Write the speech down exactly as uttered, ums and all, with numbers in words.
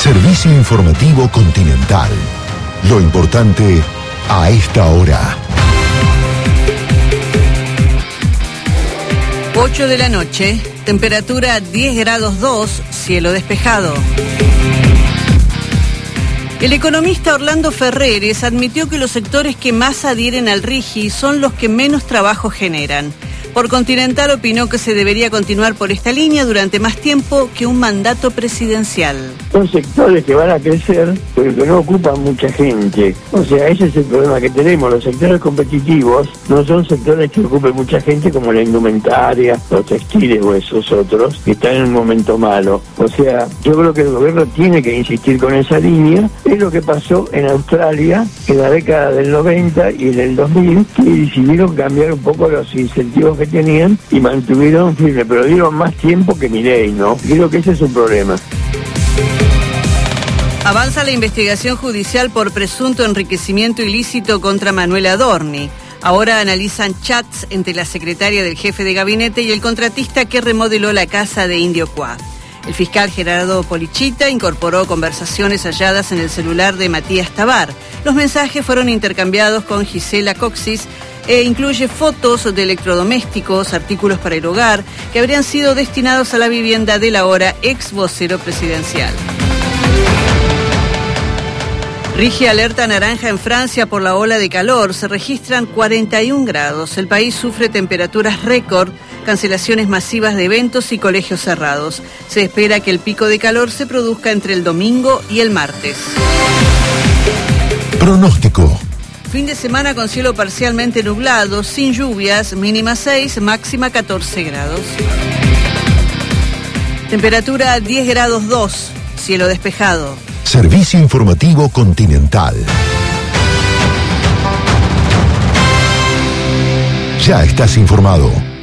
Servicio informativo Continental. Lo importante a esta hora. ocho de la noche, temperatura diez grados dos, cielo despejado. El economista Orlando Ferreres admitió que los sectores que más adhieren al RIGI son los que menos trabajo generan. Por Continental opinó que se debería continuar por esta línea durante más tiempo que un mandato presidencial. Son sectores que van a crecer, pero que no ocupan mucha gente. O sea, ese es el problema que tenemos. Los sectores competitivos no son sectores que ocupen mucha gente, como la indumentaria, los textiles o esos otros, que están en un momento malo. O sea, yo creo que el gobierno tiene que insistir con esa línea. Es lo que pasó en Australia en la década del noventa y en el dos mil, que decidieron cambiar un poco los incentivos que tenían y mantuvieron firme, pero dieron más tiempo que Milei, ¿no? Creo que ese es un problema. Avanza la investigación judicial por presunto enriquecimiento ilícito contra Manuel Adorni. Ahora analizan chats entre la secretaria del jefe de gabinete y el contratista que remodeló la casa de Indio Cuá. El fiscal Gerardo Polichita incorporó conversaciones halladas en el celular de Matías Tabar. Los mensajes fueron intercambiados con Gisela Coxis e incluye fotos de electrodomésticos, artículos para el hogar, que habrían sido destinados a la vivienda del ahora ex vocero presidencial. Rige alerta naranja en Francia por la ola de calor. Se registran cuarenta y un grados. El país sufre temperaturas récord, cancelaciones masivas de eventos y colegios cerrados. Se espera que el pico de calor se produzca entre el domingo y el martes. Pronóstico. Fin de semana con cielo parcialmente nublado, sin lluvias, mínima seis, máxima catorce grados. Temperatura diez grados dos, cielo despejado. Servicio informativo Continental. Ya estás informado.